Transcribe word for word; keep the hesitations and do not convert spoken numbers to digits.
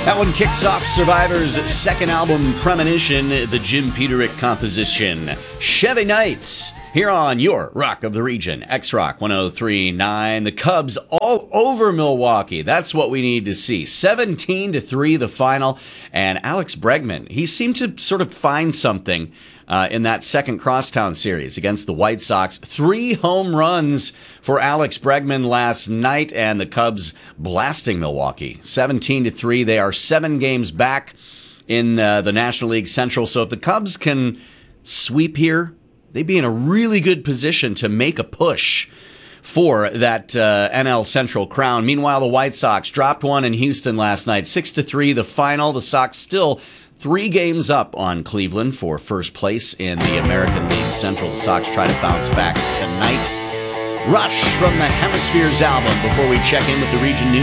That one kicks off Survivor's second album, Premonition, the Jim Peterick composition, Chevy Nights, here on your Rock of the Region, X-Rock one oh three point nine. The Cubs all over Milwaukee. That's what we need to see. seventeen to three the final. And Alex Bregman, he seemed to sort of find something uh, in that second Crosstown series against the White Sox. Three home runs for Alex Bregman last night, and the Cubs blasting Milwaukee. seventeen to three. They are seven games back in uh, the National League Central. So if the Cubs can sweep here, they'd be in a really good position to make a push for that uh, N L Central crown. Meanwhile, the White Sox dropped one in Houston last night, six to three. The final. The Sox still three games up on Cleveland for first place in the American League Central. The Sox try to bounce back tonight. Rush from the Hemispheres album before we check in with the Region News.